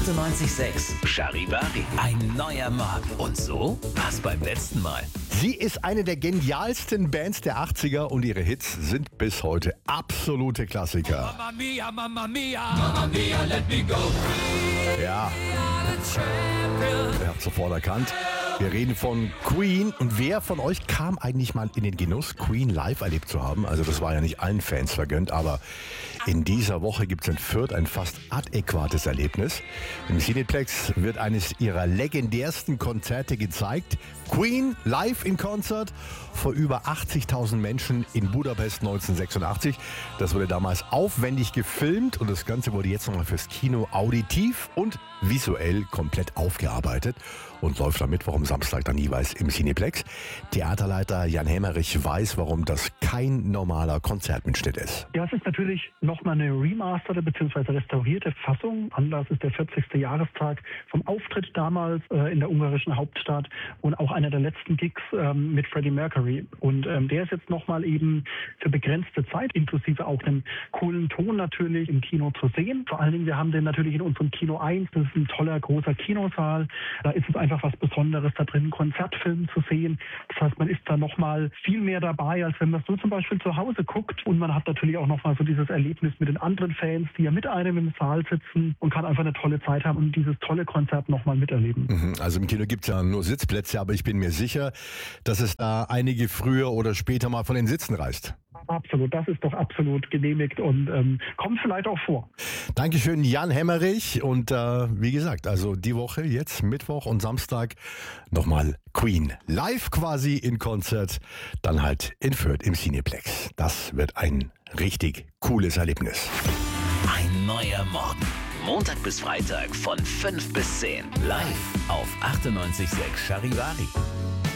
98.6 Charivari. Ein neuer Morgen. Und so war's beim letzten Mal. Sie ist eine der genialsten Bands der 80er und ihre Hits sind bis heute absolute Klassiker. Mamma mia, mamma mia, mamma mia, let me go. Ja, ihr habt sofort erkannt. Wir reden von Queen. Und wer von euch kam eigentlich mal in den Genuss, Queen live erlebt zu haben? Also das war ja nicht allen Fans vergönnt, aber in dieser Woche gibt es in Fürth ein fast adäquates Erlebnis. Im Cineplex wird eines ihrer legendärsten Konzerte gezeigt. Queen live in Konzert vor über 80.000 Menschen in Budapest 1986. Das wurde damals aufwendig gefilmt und das Ganze wurde jetzt nochmal fürs Kino auditiv und visuell komplett aufgearbeitet und läuft am Mittwoch, am Samstag dann jeweils im Cineplex. Theaterleiter Jan Hemmerich weiß, warum das kein normaler Konzertmitschnitt ist. Ja, es ist natürlich nochmal eine remasterte bzw. restaurierte Fassung. Anlass ist der 40. Jahrestag vom Auftritt damals in der ungarischen Hauptstadt und auch einer der letzten Gigs mit Freddie Mercury. Und der ist jetzt nochmal eben für begrenzte Zeit, inklusive auch einem coolen Ton natürlich im Kino zu sehen. Vor allen Dingen, wir haben den natürlich in unserem Kino 1. Das ist ein toller, großer Kinosaal. Da ist es einfach was Besonderes, da drin einen Konzertfilm zu sehen. Das heißt, man ist da nochmal viel mehr dabei, als wenn man so zum Beispiel zu Hause guckt. Und man hat natürlich auch nochmal so dieses Erlebnis mit den anderen Fans, die ja mit einem im Saal sitzen und kann einfach eine tolle Zeit haben und dieses tolle Konzert nochmal miterleben. Also im Kino gibt es ja nur Sitzplätze, aber ich bin mir sicher, dass es da einige früher oder später mal von den Sitzen reißt. Absolut, das ist doch absolut genehmigt und kommt vielleicht auch vor. Dankeschön, Jan Hemmerich. Und wie gesagt, also die Woche jetzt, Mittwoch und Samstag, nochmal Queen live quasi in Konzert, dann halt in Fürth im Cineplex. Das wird ein richtig cooles Erlebnis. Ein neuer Morgen. Montag bis Freitag von 5 bis 10. Live auf 98.6 Charivari.